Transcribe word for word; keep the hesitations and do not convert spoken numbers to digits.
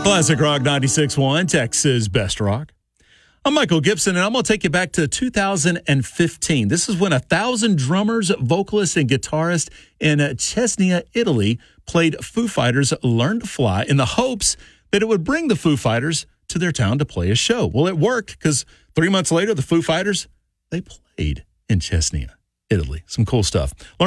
Classic Rock ninety-six point one, Texas Best Rock. I'm Michael Gibson, and I'm going to take you back to two thousand fifteen. This is when a thousand drummers, vocalists, and guitarists in Cesena, Italy, played Foo Fighters' Learn to Fly in the hopes that it would bring the Foo Fighters to their town to play a show. Well, it worked, because three months later, the Foo Fighters, they played in Cesena, Italy. Some cool stuff. Learn